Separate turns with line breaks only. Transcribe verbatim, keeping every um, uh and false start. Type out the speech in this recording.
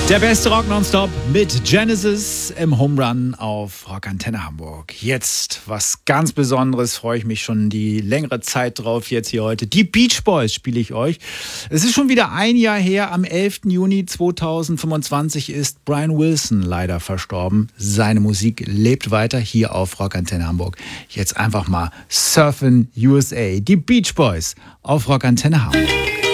Der beste Rock nonstop mit Genesis im Home Run auf Rock Antenne Hamburg. Jetzt was ganz Besonderes, freue ich mich schon die längere Zeit drauf jetzt hier heute. Die Beach Boys spiele ich euch. Es ist schon wieder ein Jahr her, am elften Juni zweitausendfünfundzwanzig ist Brian Wilson leider verstorben. Seine Musik lebt weiter hier auf Rock Antenne Hamburg. Jetzt einfach mal Surfin' U S A, die Beach Boys auf Rock Antenne Hamburg.